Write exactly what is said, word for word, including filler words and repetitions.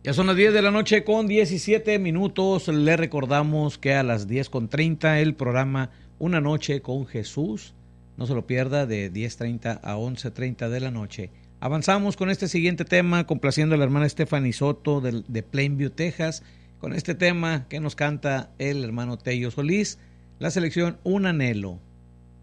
Ya son las diez de la noche con diecisiete minutos. Le recordamos que a las diez con treinta el programa Una Noche con Jesús. No se lo pierda, de diez treinta a once treinta de la noche. Avanzamos con este siguiente tema, complaciendo a la hermana Stephanie Soto de, de Plainview, Texas, con este tema que nos canta el hermano Tello Solís, la selección Un Anhelo.